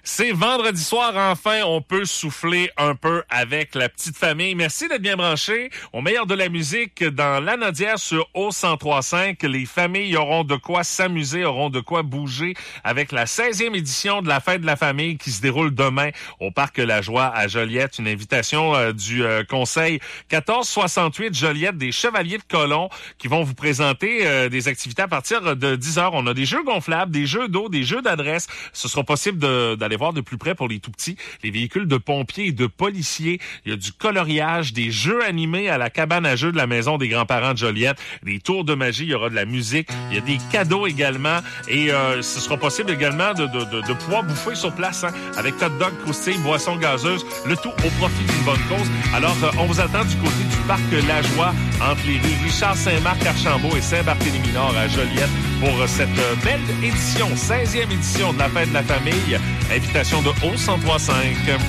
C'est vendredi soir, enfin, on peut souffler un peu avec la petite famille. Merci d'être bien branchés. Au meilleur de la musique, dans l'Anaudière sur O103.5, les familles auront de quoi s'amuser, auront de quoi bouger avec la 16e édition de la Fête de la famille qui se déroule demain au Parc La Joie à Joliette. Une invitation du Conseil 1468 Joliette des Chevaliers de Colomb qui vont vous présenter des activités à partir de 10h. On a des jeux gonflables, des jeux d'eau, des jeux d'adresse. Ce sera possible d'aller voir de plus près pour les tout-petits, les véhicules de pompiers et de policiers. Il y a du coloriage, des jeux animés à la cabane à jeux de la maison des grands-parents de Joliette, des tours de magie, il y aura de la musique, il y a des cadeaux également et ce sera possible également de pouvoir bouffer sur place avec hot dog, croustilles, boissons gazeuses, le tout au profit d'une bonne cause. Alors, on vous attend du côté du Parc La Joie entre les rues Richard-Saint-Marc, Archambault et Saint-Barthélemy-Nord à Joliette pour cette belle édition, 16e édition de la Fête de la famille. Invitation de O103.5.